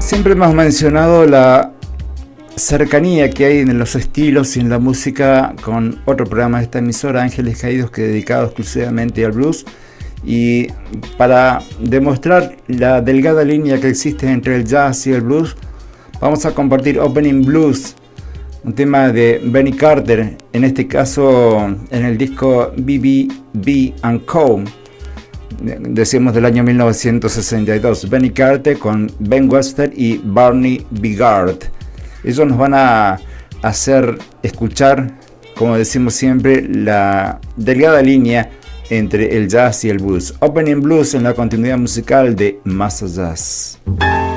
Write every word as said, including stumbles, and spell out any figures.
Siempre hemos mencionado la cercanía que hay en los estilos y en la música con otro programa de esta emisora, Ángeles Caídos, que es dedicado exclusivamente al blues. Y para demostrar la delgada línea que existe entre el jazz y el blues, vamos a compartir Opening Blues, un tema de Benny Carter, en este caso en el disco B B B and Co. Decimos del año mil novecientos sesenta y dos. Benny Carter con Ben Webster y Barney Bigard. Ellos nos van a hacer escuchar, como decimos siempre, la delgada línea entre el jazz y el blues. Opening Blues en la continuidad musical de Massa Jazz.